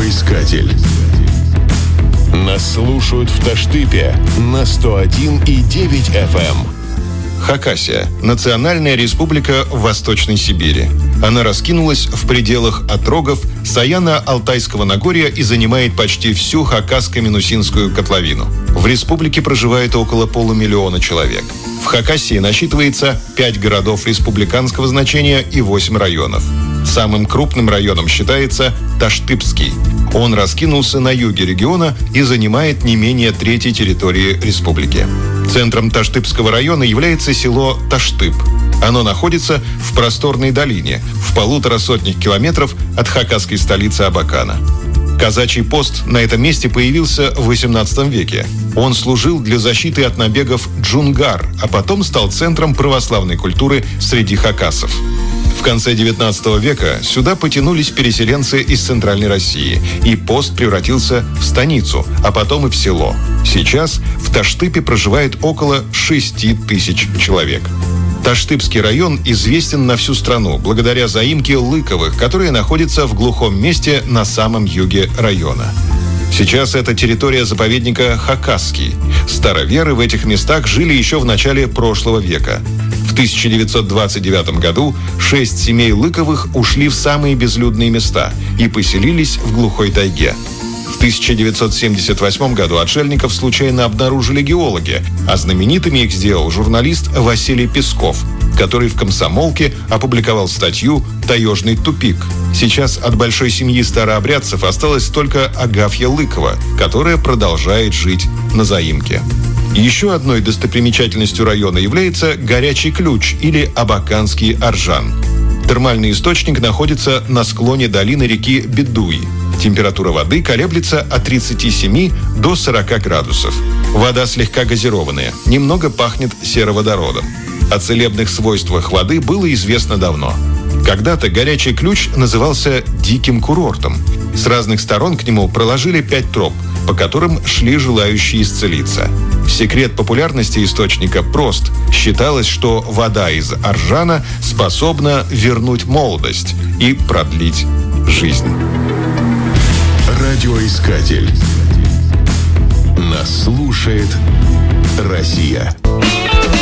Радиоискатель. Нас слушают в Таштыпе на 101,9 FM. Хакасия – национальная республика в Восточной Сибири. Она раскинулась в пределах отрогов Саяно-Алтайского Нагорья и занимает почти всю Хакасско-Минусинскую котловину. В республике проживает около 500 000 человек. В Хакасии насчитывается 5 городов республиканского значения и 8 районов. Самым крупным районом считается Таштыпский. Он раскинулся на юге региона и занимает не менее трети территории республики. Центром Таштыпского района является село Таштып. Оно находится в просторной долине, в 150 километров от хакасской столицы Абакана. Казачий пост на этом месте появился в XVIII веке. Он служил для защиты от набегов джунгар, а потом стал центром православной культуры среди хакасов. В конце XIX века сюда потянулись переселенцы из Центральной России, и пост превратился в станицу, а потом и в село. Сейчас в Таштыпе проживает около 6 тысяч человек. Таштыпский район известен на всю страну благодаря заимке Лыковых, которые находятся в глухом месте на самом юге района. Сейчас это территория заповедника Хакасский. Староверы в этих местах жили еще в начале прошлого века. В 1929 году 6 семей Лыковых ушли в самые безлюдные места и поселились в глухой тайге. В 1978 году отшельников случайно обнаружили геологи, а знаменитыми их сделал журналист Василий Песков, который в «Комсомолке» опубликовал статью «Таежный тупик». Сейчас от большой семьи старообрядцев осталась только Агафья Лыкова, которая продолжает жить на заимке. Еще одной достопримечательностью района является Горячий Ключ или Абаканский Аржан. Термальный источник находится на склоне долины реки Бедуи. Температура воды колеблется от 37 до 40 градусов. Вода слегка газированная, немного пахнет сероводородом. О целебных свойствах воды было известно давно. Когда-то Горячий Ключ назывался «диким курортом». С разных сторон к нему проложили 5 троп, по которым шли желающие исцелиться. Секрет популярности источника прост. Считалось, что вода из Аржана способна вернуть молодость и продлить жизнь. Радиоискатель. Нас слушает Россия.